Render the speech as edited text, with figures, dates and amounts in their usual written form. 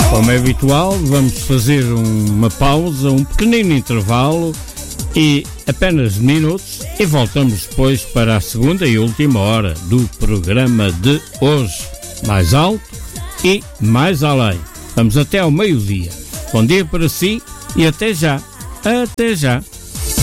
Como é habitual, vamos fazer uma pausa, um pequenino intervalo e apenas minutos e voltamos depois para a segunda e última hora do programa de hoje. Mais alto e mais além. Vamos até ao meio-dia. Bom dia para si e até já. Até já.